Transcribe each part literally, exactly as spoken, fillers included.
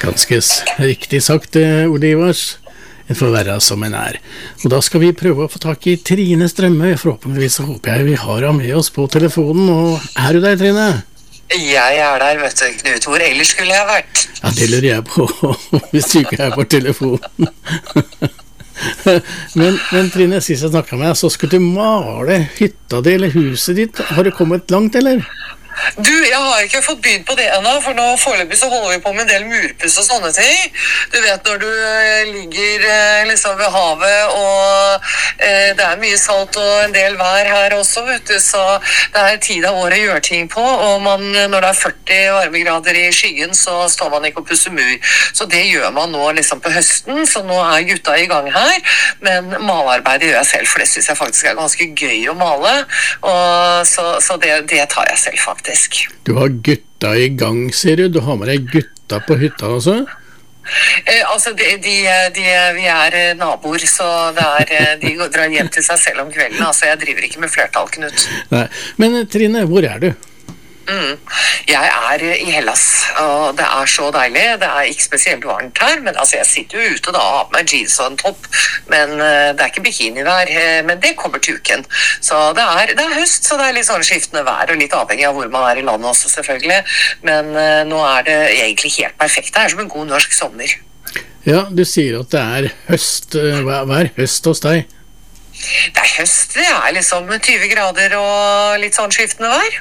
Ganske s- riktig sagt, eh, Ole Ivars. En får være som en er. Og da skal vi prøve å få tak i Trine Strømme. Forhåpentligvis så håper jeg vi har henne med oss på telefonen. Og er du der, Trine? Jeg er der, vet du, Knut. Hvor ellers skulle jeg vært? Ja, det lurer jeg på, hvis du ikke er på telefonen. men, men Trine, sist jeg snakket med deg, så skulle du male hytta di eller huset ditt. Har du kommet langt, eller? Du, jeg har ikke fått begynt på det ennå, for nå foreløpig så holder vi på med en del murpuss og sånne ting. Du vet når du eh, ligger eh, liksom ved havet, og eh, det er mye salt og en del vær her også, vet du, så det er tid av året å gjøre ting på, og man, når det er førti varmegrader i skyggen, så står man ikke og pusser mur. Så det gjør man nå liksom på høsten, så nå er gutta i gang her, men malearbeidet gjør jeg selv, for det synes jeg faktisk er ganske gøy å male, og så, så det, det tar jeg selv faktisk. Du har gutta i gang, ser du. Du har med deg gutta på hytta også? Eh, altså, de, de, de, vi er eh, naboer, så det er, eh, de går- drar hjem til seg selv om kvelden. Altså, jeg driver ikke med flertall, Knut. Nei. Men Trine, hvor er du? Mm. Jeg er eh, i Hellas, og det er så deilig. Det er ikke spesielt varmt her, men altså, jeg sitter jo ute da, og har på meg jeans og en topp, men eh, det er ikke bikinivær, eh, men det kommer til uken. Så det er, det er høst, så det er litt sånn skiftende vær, og litt avhengig av hvor man er i landet også, selvfølgelig. Men eh, nå er det egentlig helt perfekt. Det er som en god norsk sommer. Ja, du sier at det er høst. Hva, hva er høst hos deg? Det er høst, det er liksom tyve grader og litt sånn skiftende vær.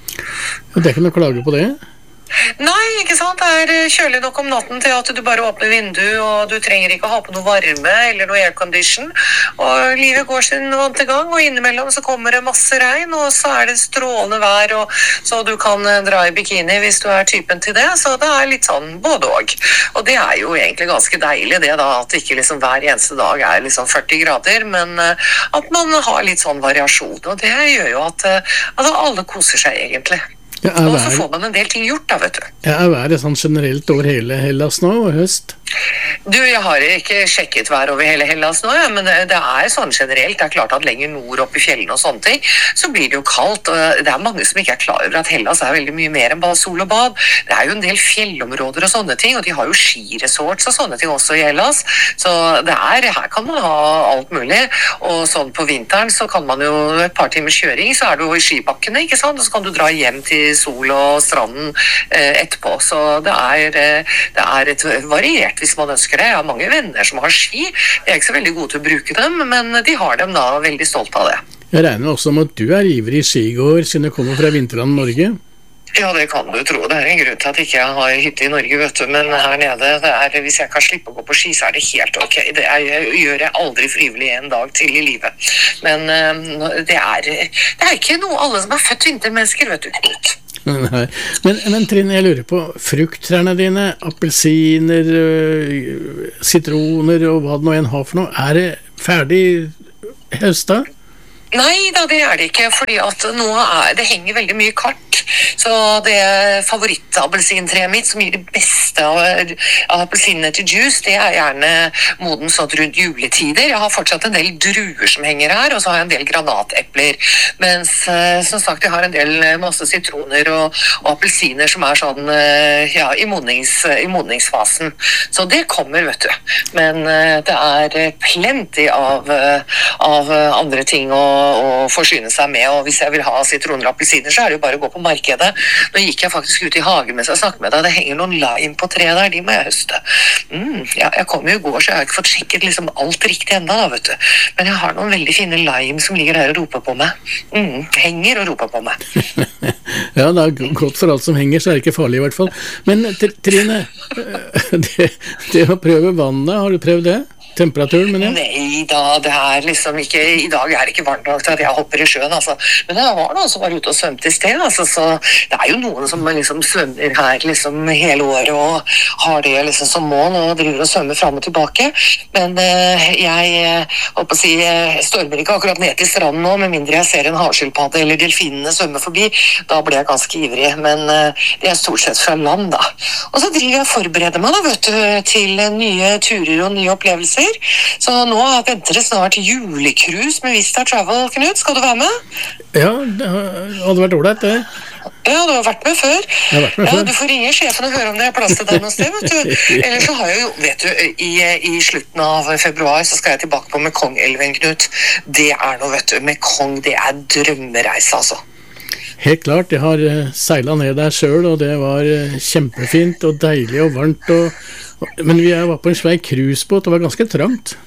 Det er ikke noe å klage på det. Nei, ikke sant? Det er eh, kjølig nok om natten til at du bare åpner vinduet, og du trenger ikke å ha på noe varme eller noe aircondition. Og livet går sin vante gang, og innimellom så kommer det masse regn, og så er det strålende vær, og så du kan eh, dra i bikini hvis du er typen til det. Så det er litt sånn både og. Og det er jo egentlig ganske deilig det da, at ikke liksom hver eneste dag er liksom førti grader, men eh, at man har litt sånn variasjon, og det gjør jo at eh, altså alle koser seg egentlig. Ja, er Og så været- får man en del ting gjort da, vet du. ja, er været sånn generelt over hele Hellas nå, og høst? Du, jeg har ikke sjekket vær over hele Hellas nå, ja, men det er sånn generelt. Det er klart at lenger nord opp i fjellene og sånne ting, så blir det jo kaldt. Og det er mange som ikke er klar over at Hellas er veldig mye mer enn bare sol og bad. Det er jo en del fjellområder og sånne ting, og de har jo skiresorts og sånne ting også i Hellas. Så det er, her kan man ha alt mulig. Og sånn på vinteren så kan man jo et par timers kjøring, så er du jo i skibakkene, ikke sant? Og så kan du dra hjem til sol og stranden eh, etterpå. Så det er, eh, det er et variert hvis man ønsker det. Jeg har mange venner som har ski. De er ikke så veldig gode til å bruke dem, men de har dem da, veldig stolt av det. Jeg regner også om at du er ivrig skigåer siden du kommer fra vinterland Norge. Ja, det kan du tro. Det er en grunn til at jeg ikke har hytte i Norge, vet du. Men her nede, det er, hvis jeg kan slippe å gå på ski, så er det helt ok. Det er, gjør jeg aldri frivillig en dag til i livet. Men uh, det, er, det er ikke noe alle som er født vintermennesker, vet du, Knut. Nei. Men, men Trine, jeg lurer på frukttrærne dine, appelsiner, øh, sitroner og hva det nå enn har for noe. Er det ferdig høsta? Nei da, det er det ikke, fordi at nå er, det henger veldig mye kart. Så det favorittappelsintreet mitt, som gir det beste av, av appelsinene til juice, det er gjerne moden sånn rundt juletider. Jeg har fortsatt en del druer som henger her, og så har jeg en del granatepler. Mens, som sagt, jeg har en del masse sitroner og, og appelsiner som er sånn, ja, i, modnings, i modningsfasen. Så det kommer, vet du. Men det er plenty av, av andre ting å, å forsyne seg med, og hvis jeg vil ha sitroner og appelsiner, så er det jo bare å gå på markedet. Nå gikk jeg faktisk ut i hagen mens jeg snakket med deg. Det henger noen lime på treet der, de må jeg høste. Mm, ja, jeg kom jo i går, så jeg har ikke fått sjekket liksom alt riktig enda da, vet du. Men jeg har noen veldig fine lime som ligger der og roper på meg. Mm, henger og roper på meg. Ja, det er godt for alt som henger, så er det ikke farlig i hvert fall. Men Trine, det, det å prøve vannet, har du prøvd det? Temperaturen, men ja. Nei da, det er liksom ikke, i dag er det ikke varmt nok til at jeg hopper i sjøen, altså. Men det var noen som var ute og svømte i sted, altså, så det er jo noen som liksom svømmer her liksom hele året og har det liksom som mål og driver og svømmer frem og tilbake. Men eh, jeg håper å si, jeg stormer ikke akkurat ned til stranden nå, med mindre jeg ser en havskilpadde eller delfinene svømme forbi. Da blir jeg ganske ivrig, men eh, det er stort sett fra land da. Og så driver jeg og forbereder meg da, vet du, til nye turer og nye opplevelser. penger. Så nå venter det snart julekrus med Vista Travel, Knut. Skal du være med? Ja, det hadde vært ordentlig det. Ja, du har vært med før. Jeg har vært med ja, før. Du får ringe sjefen og høre om det er plass til deg noe sted, vet du. Ellers så har jeg jo, vet du, i, i slutten av februar så skal jeg tilbake på Mekongelven, Knut. Det er noe, vet du. Mekong, det er drømmereise, altså. Helt klart, jeg har eh, seilet ned der selv, og det var eh, kjempefint og deilig og varmt. Og, og, men vi var på en svær cruisebåt, og det var ganske trangt.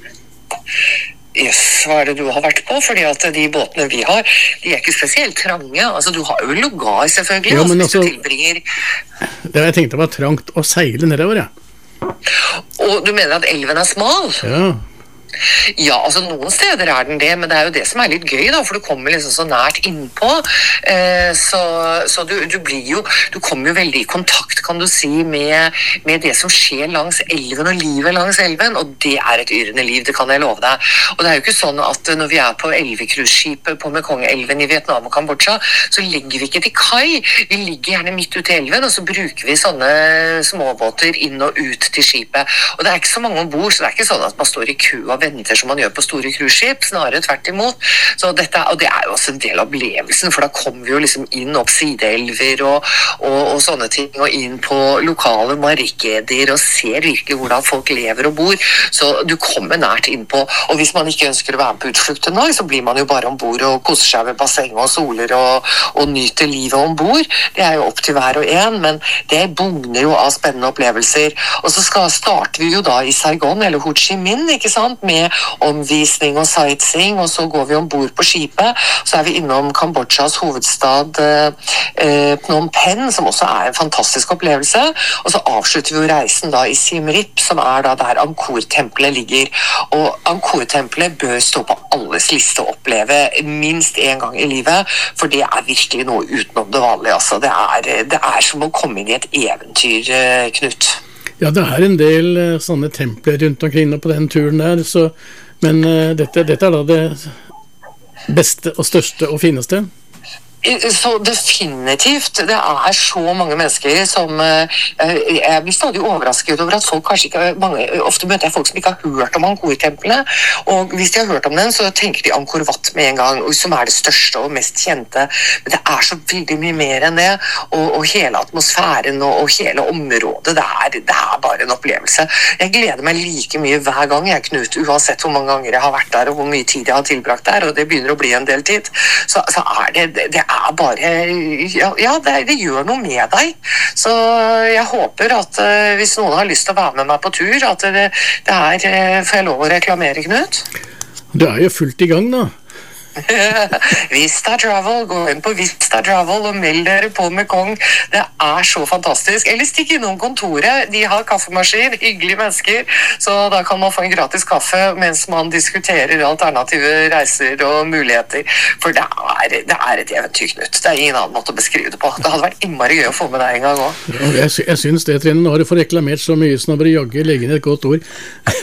Jøss, hva er det du har vært på? Fordi at de båtene vi har, de er ikke spesielt trange. Altså, du har jo lugar, selvfølgelig. Ja, men altså, altså, hvis du tilbringer... Det jeg tenkte var trangt å seile nedover, ja. Og du mener at elven er smal? Ja. Ja, altså noen steder er den det, men det er jo det som er litt gøy da, for du kommer liksom så nært innpå, eh, så, så du, du blir jo, du kommer jo veldig i kontakt, kan du si, med, med det som skjer langs elven og livet langs elven, og det er et yrende liv, det kan jeg love deg. Og det er jo ikke sånn at når vi er på elvekruisskipet på Mekongelven i Vietnam og Kambodsja, så ligger vi ikke til kai, vi ligger gjerne midt ute i elven, og så bruker vi sånne småbåter inn og ut til skipet, og det er ikke så mange ombord, så det er ikke sånn at man står i kø og venter som man gjør på store cruiseskip, snarere tvert imot. Så dette, og det er jo også en del av opplevelsen, for da kommer vi jo liksom inn opp sideelver og, og, og sånne ting, og inn på lokale markeder og ser virkelig hvordan folk lever og bor. Så du kommer nært innpå, og hvis man ikke ønsker å være med på utflukt en dag, så blir man jo bare ombord og koser seg ved basseng og soler og, og nyter livet ombord. Det er jo opp til hver og en, men det bugner jo av spennende opplevelser. Og så skal, starter vi jo da i Saigon, eller Ho Chi Minh, ikke sant, med omvisning og sightseeing, og så går vi ombord på skipet, så er vi innom Kambodsjas hovedstad eh, Phnom Penh, som også er en fantastisk opplevelse, og så avslutter vi jo reisen da i Siem Reap, som er da der Angkor-tempelet ligger, og Angkor-tempelet bør stå på alles liste å oppleve minst en gang i livet, for det er virkelig noe utenom det vanlige, altså. Det er, det er som å komme inn i et eventyr, Knut. Ja, det er en del uh, sånne templer rundt omkring på den turen der, så, men uh, dette, dette er da det beste og største og fineste. Så definitivt, det er så mange mennesker som jeg blir stadig overrasket over at folk kanskje ikke, mange, ofte møter jeg folk som ikke har hørt om Angkor-templene, og hvis de har hørt om den, så tenker de Angkor Wat med en gang, som er det største og mest kjente, men det er så veldig mye mer enn det, og, og hele atmosfæren og, og hele området, det er, det er bare en opplevelse. Jeg gleder meg like mye hver gang jeg, Knut, uansett hvor mange ganger jeg har vært der, og hvor mye tid jeg har tilbrakt der, og det begynner å bli en del tid, så, så er det, det, det er bare, ja, ja det, det gjør noe med deg. Så jeg håper at uh, hvis noen har lyst til å være med meg på tur, at det, det er, uh, får jeg lov å reklamere, Knut? Du er jo fullt i gang da. Vista Travel, gå inn på Vista Travel og meld dere på Mekong. Det er så fantastisk. Eller stikk innom kontoret, de har kaffemaskin, hyggelige mennesker, så da kan man få en gratis kaffe mens man diskuterer alternative reiser og muligheter, for det er, det er et eventyr, Knut. Det er ingen annen måte å beskrive det på. Det hadde vært innmari gøy å få med deg en gang også. Ja, jeg, sy jeg synes det, Trine, nå har du fått reklamert så mye, så nå bør du jagge legge inn et godt ord.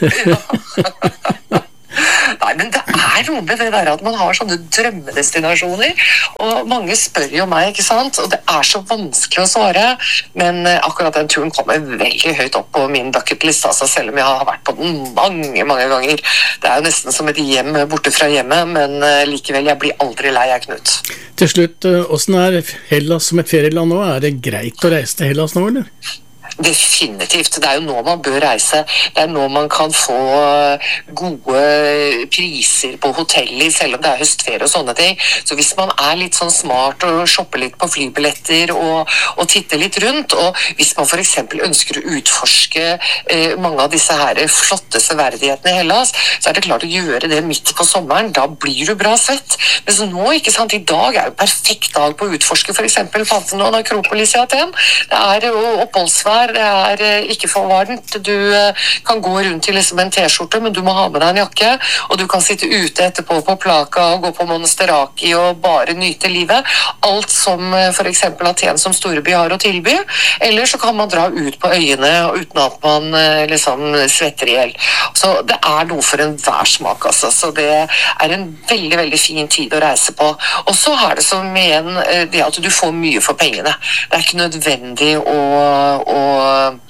Nei, men det er noe med det der at man har sånne drømmedestinasjoner, og mange spør jo meg, ikke sant, og det er så vanskelig å svare, men akkurat den turen kommer veldig høyt opp på min bucketlist, altså, selv om jeg har vært på den mange, mange ganger. Det er jo nesten som et hjem borte fra hjemmet, men likevel, jeg blir aldri lei, jeg, Knut. Til slutt, hvordan er Hellas som et ferieland nå? Er det greit å reise til Hellas nå, eller? Definitivt. Det er jo nå man bør reise. Det er nå man kan få gode priser på hoteller, selv om det er høstferie og sånne ting. Så hvis man er litt sånn smart og shopper litt på flybilletter og, og titter litt rundt, og hvis man for eksempel ønsker å utforske eh, mange av disse her flotte severdighetene i Hellas, så er det klart å gjøre det midt på sommeren. Da blir du bra svett. Men så nå, ikke sant, i dag er jo perfekt dag på å utforske for eksempel Pantheon og Akropolis i Aten. Det er jo oppholdsvær, det er ikke for varmt, du kan gå rundt i liksom en t-skjorte, men du må ha med deg en jakke, og du kan sitte ute etterpå på Plaka og gå på Monasteraki og bare nyte livet. Alt som for eksempel Aten som storby har å tilby, eller så kan man dra ut på øyene uten at man liksom svetter ihjel. Så det er noe for en hver smak, altså. Så det er en veldig, veldig fin tid å reise på. Og så har det som igjen det at du får mye for pengene. Det er ikke nødvendig å, å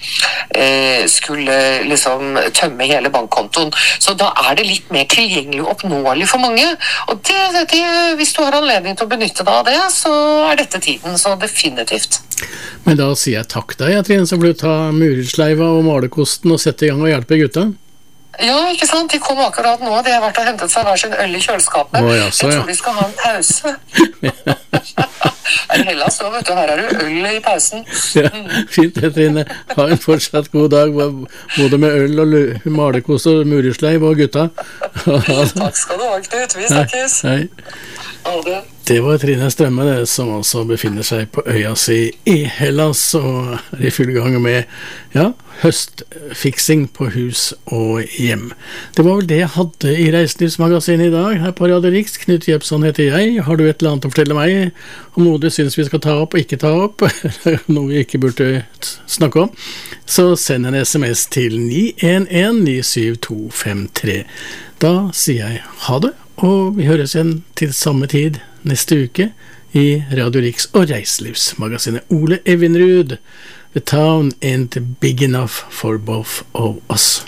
eh, skulle liksom tømme hele bankkontoen. Så da er det litt mer tilgjengelig og oppnåelig for mange. Og det, det, hvis du har anledning til å benytte deg av det, så er dette tiden, så definitivt. Men da sier jeg takk deg, Trine, så får du ta murersleiva og malerkosten og sette i gang og hjelpe gutta. Ja, ikke sant? De kom akkurat nå. De har vært og hentet seg hver sin øl i kjøleskapet. Å, ja, så, ja. Jeg tror de skal ha en pause. Er det Hellas nå, vet du? Her er det øl i pausen. Ja, fint det, Trine. Ha en fortsatt god dag, både med øl og malerkost og murersleiv og gutta. Takk skal du alltid. Vi snakkes. Hei. Hei. Det var Trine Strømme, det, som altså befinner seg på øya si i Hellas og er i full gang med ja, høstfiksing på hus og hjem. Det var vel det jeg hadde i Reiselivsmagasinet i dag her på Radio Riks. Knut Jepsson heter jeg. Har du et eller annet å fortelle meg om noe du synes vi skal ta opp og ikke ta opp, noe vi ikke burde snakke om, så send en sms til ni en en ni syv to fem tre. Da sier jeg ha det, og vi høres igjen til samme tid neste uke i Radio Riks og Reiselivsmagasinet. Ole Evinrud, The town ain't big enough for both of us.